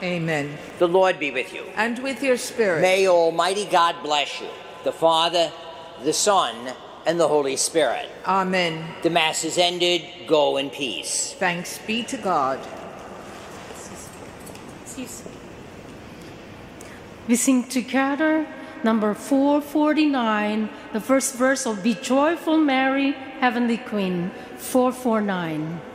Amen. The Lord be with you. And with your spirit. May Almighty God bless you, the Father, the Son, and the Holy Spirit. Amen. The Mass is ended. Go in peace. Thanks be to God. We sing together number 449, the first verse of Be Joyful Mary, Heavenly Queen, 449.